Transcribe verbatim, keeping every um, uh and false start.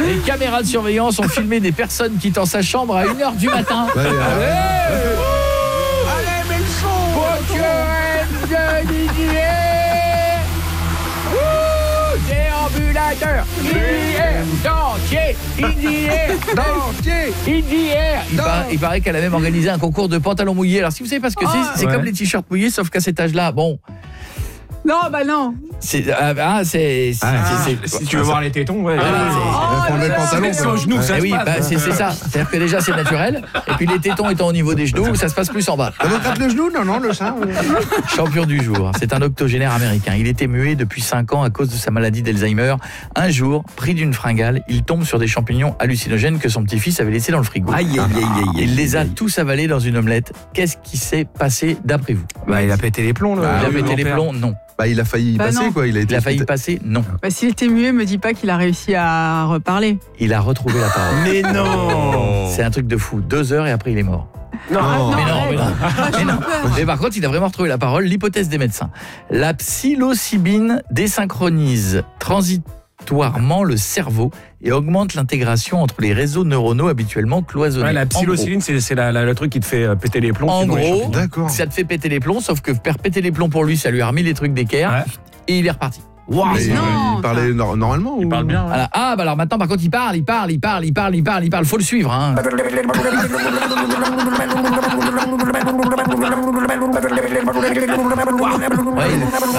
Les caméras de surveillance ont filmé des personnes quittant sa chambre à une heure du matin. Ouais, ouais, ouais. Allez, mets le son. Poker de Didier. Wouh, déambulateur. Didier, dentier. Didier, dentier. Didier. Il, par, il paraît qu'elle a même organisé un concours de pantalons mouillés. Alors si vous savez pas ce que c'est, c'est ouais. comme les t-shirts mouillés, sauf qu'à cet âge-là, bon... Non, bah non. C'est ah, c'est Ah, c'est c'est si tu veux voir les tétons, ouais. Voilà, c'est- Oh, Faut enlever le non. pantalon. C'est au genou que ça Eh se oui, passe. bah, c'est c'est ça. C'est-à-dire que déjà c'est naturel et puis les tétons étant au niveau des genoux, ça se passe plus en bas. Ça vous gratte le genou? Non, non, le sein. Champion du jour, c'est un octogénaire américain. Il était muet depuis cinq ans à cause de sa maladie d'Alzheimer. Un jour, pris d'une fringale, il tombe sur des champignons hallucinogènes que son petit-fils avait laissés dans le frigo. Aïe, aïe, aïe, aïe, aïe. Il les a tous avalés dans une omelette. Qu'est-ce qui s'est passé d'après vous? Bah, il a pété les plombs, là. Il a le pété les grand-père. plombs? Non. Bah, il a failli y Bah, passer, non. quoi. Il a été Il a failli passer? Non. Bah, s'il était muet, me dis pas qu'il a réussi à reparler. Il a retrouvé la parole. Mais non. C'est un truc de fou. Deux heures et après il est mort. Non. Non. Mais non, arrête. mais non. Ah, j'ai Mais non. peur. Mais par contre, il a vraiment retrouvé la parole. L'hypothèse des médecins. La psilocybine désynchronise transitoirement le cerveau et augmente l'intégration entre les réseaux neuronaux habituellement cloisonnés. Ouais, la En gros, psilocybine, c'est c'est la- la- le truc qui te fait euh, péter les plombs. En c'est dans les gros, champignons. D'accord. ça te fait péter les plombs, sauf que faire péter les plombs pour lui, ça lui a remis les trucs d'équerre Ouais. et il est reparti. Waouh. Mais non, il parlait nor- normalement ou... Il parle bien. ouais. Voilà. Ah, bah alors maintenant, par contre, il parle, il parle, il parle, il parle, il parle, il parle. Faut le suivre, hein. Ouais, il-